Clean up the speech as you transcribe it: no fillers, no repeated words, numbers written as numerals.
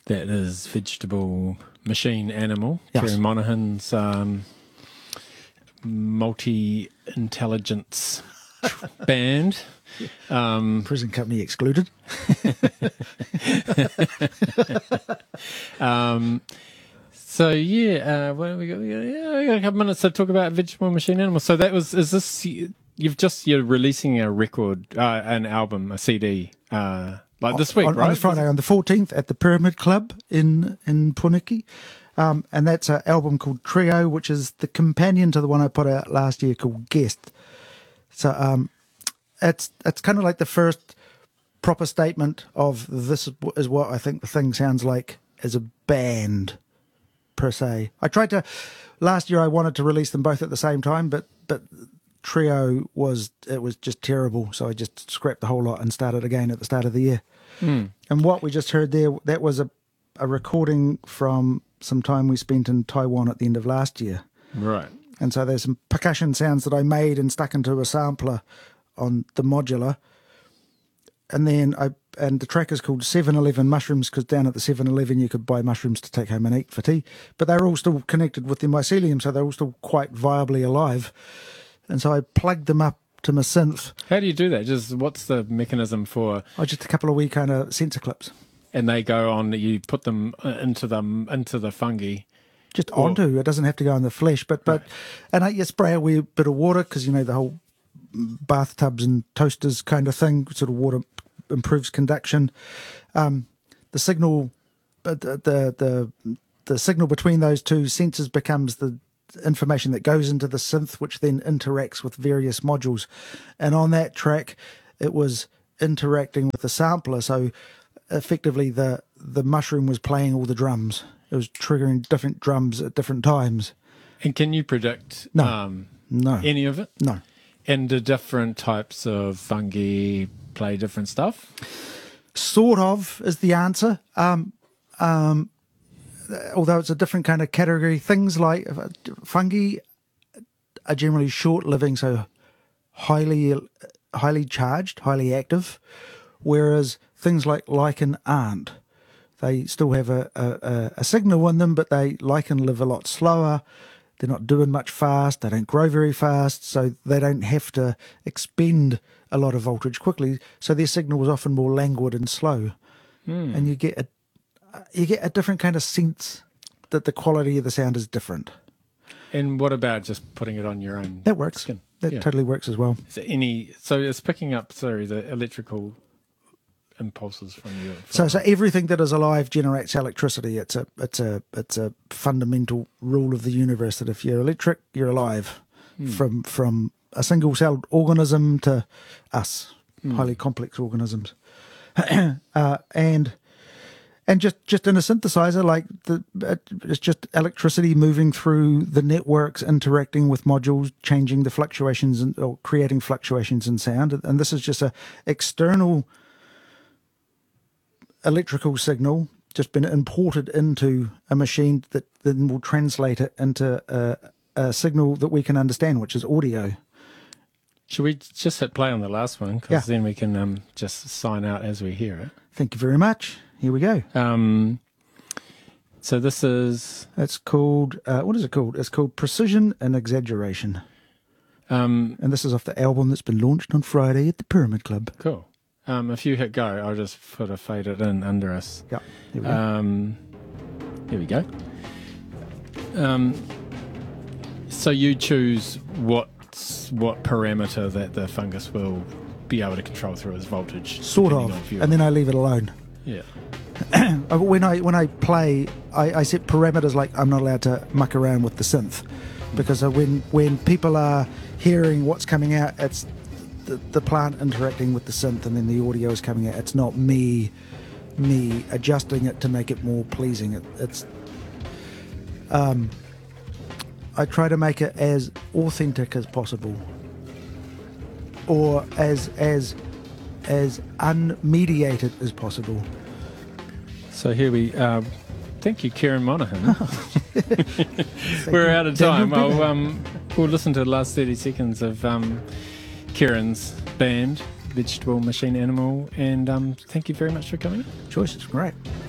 That is Vegetable Machine Animal, Yes. Kieran Monaghan's multi-intelligence band. Present company excluded. So yeah, what have we got? Yeah, we got a couple minutes to talk about Vegetable Machine Animal. So that was, you're releasing a record, an album, a CD, like this week, on right? this Friday, on the 14th at the Pyramid Club in Puniki. And that's an album called Trio, which is the companion to the one I put out last year called Guest. So it's kind of like the first proper statement of this is what I think the thing sounds like as a band per se. I tried to last year. I wanted to release them both at the same time, but Trio was just terrible. So I just scrapped the whole lot and started again at the start of the year. And what we just heard there, that was a recording from some time we spent in Taiwan at the end of last year. Right. And so there's some percussion sounds that I made and stuck into a sampler on the modular. And then the track is called 7-Eleven Mushrooms, because down at the 7-Eleven you could buy mushrooms to take home and eat for tea. But they're all still connected with the mycelium, so they're all still quite viably alive. And so I plugged them up to my synth. How do you do that? Just what's the mechanism for? Oh, just a couple of wee kind of sensor clips. And they go on. You put them into the fungi. Just onto. It doesn't have to go in the flesh, but and you spray a wee bit of water, because you know the whole bathtubs and toasters kind of thing. Sort of water improves conduction. The signal, the signal between those two sensors becomes the information that goes into the synth, which then interacts with various modules. And on that track, it was interacting with the sampler. So effectively, the mushroom was playing all the drums. It was triggering different drums at different times. And can you predict No. any of it? No. And the different types of fungi play different stuff? Sort of is the answer. Although it's a different kind of category. Things like fungi are generally short-living, so highly charged, highly active, whereas things like lichen aren't. They still have a signal in them, but lichen live a lot slower. They're not doing much fast. They don't grow very fast, so they don't have to expend a lot of voltage quickly. So their signal is often more languid and slow, and you get a different kind of sense that the quality of the sound is different. And what about just putting it on your own? That works. Skin? That totally works as well. Is there so it's picking up the electrical impulses from you. So everything that is alive generates electricity. It's a fundamental rule of the universe that if you're electric, you're alive. From a single-celled organism to us, highly complex organisms, and just in a synthesizer, like it's just electricity moving through the networks, interacting with modules, changing the fluctuations or creating fluctuations in sound. And this is just a external electrical signal just been imported into a machine that then will translate it into a signal that we can understand, which is audio. Should we just hit play on the last one? Because then we can just sign out as we hear it. Thank you very much. Here we go. So this is... It's called... what is it called? It's called Precision and Exaggeration. And this is off the album that's been launched on Friday at the Pyramid Club. Cool. If you hit go, I'll just fade it in under us. Yeah, here we go. Here we go. So you choose what parameter that the fungus will be able to control through its voltage. Sort of, and then I leave it alone. Yeah. When I play, I set parameters like I'm not allowed to muck around with the synth, because when people are hearing what's coming out, it's the plant interacting with the synth, and then the audio is coming out. It's not me adjusting it to make it more pleasing. It's I try to make it as authentic as possible, or as unmediated as possible. So here we thank you, Kieran Monaghan. We're out of time. We'll listen to the last 30 seconds of Kieran's band, Vegetable Machine Animal, and thank you very much for coming. Choice is great.